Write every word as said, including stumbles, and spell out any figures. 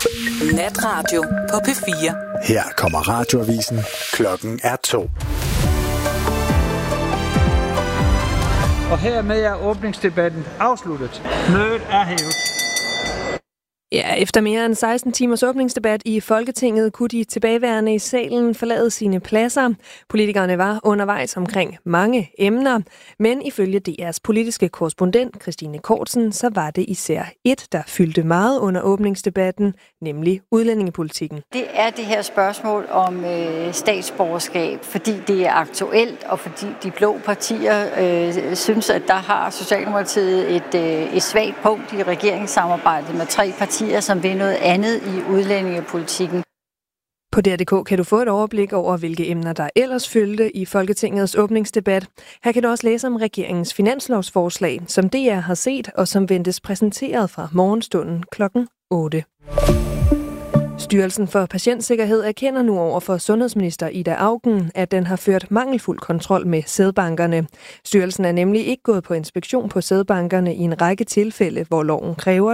Natradio på P fire. Her kommer radioavisen. Klokken er to. Og hermed er åbningsdebatten afsluttet. Mødet er hævet. Ja, efter mere end seksten timers åbningsdebat i Folketinget kunne de tilbageværende i salen forlade sine pladser. Politikerne var undervejs omkring mange emner, men ifølge D R's politiske korrespondent Christine Kortsen, så var det især et, der fyldte meget under åbningsdebatten, nemlig udlændingepolitikken. Det er det her spørgsmål om øh, statsborgerskab, fordi det er aktuelt, og fordi de blå partier øh, synes, at der har Socialdemokratiet et, øh, et svagt punkt i regeringssamarbejdet med tre partier, som vil noget andet i udlændingepolitikken. På D R punktum d k kan du få et overblik over, hvilke emner der ellers fyldte i Folketingets åbningsdebat. Her kan du også læse om regeringens finanslovsforslag, som D R har set og som ventes præsenteret fra morgenstunden klokken otte. Styrelsen for Patientsikkerhed erkender nu over for sundhedsminister Ida Auken, at den har ført mangelfuld kontrol med sædbankerne. Styrelsen er nemlig ikke gået på inspektion på sædbankerne i en række tilfælde, hvor loven kræver